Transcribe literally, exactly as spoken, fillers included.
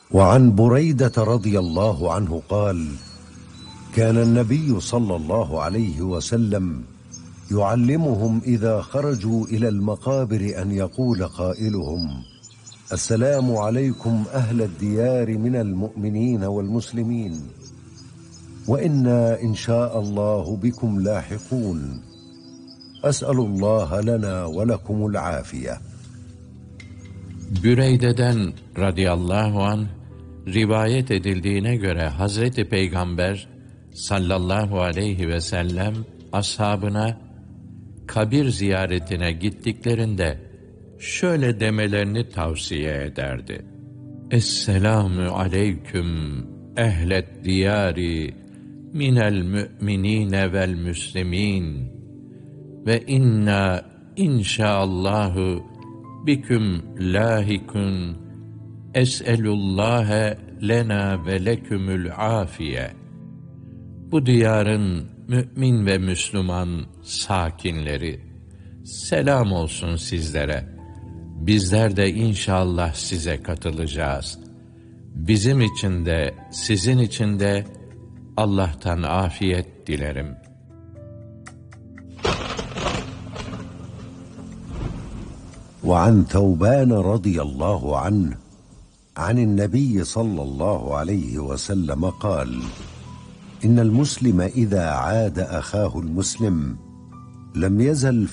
وعن بريدة رضي الله عنه قال: كان النبي صلى الله عليه وسلم يعلمهم إذا خرجوا إلى المقابر أن يقول قائلهم: السلام عليكم أهل الديار من المؤمنين والمسلمين، وإنا إن شاء الله بكم لاحقون، أسأل الله لنا ولكم العافية. Büreyde'den radıyallahu anh rivayet edildiğine göre Hazreti Peygamber sallallahu aleyhi ve sellem ashabına kabir ziyaretine gittiklerinde şöyle demelerini tavsiye ederdi: Esselamu aleyküm ehlet diyari minel mü'minine vel müslimin ve inna inşaallahu biküm lahikun es'elullâhe lena ve lekümül afiye. Bu diyarın mümin ve Müslüman sakinleri, selam olsun sizlere. Bizler de inşallah size katılacağız. Bizim için de sizin için de Allah'tan afiyet dilerim. وعن ثوبان رضي الله عنه عن النبي صلى الله عليه وسلم قال: إن المسلم إذا عاد أخاه المسلم لم يزل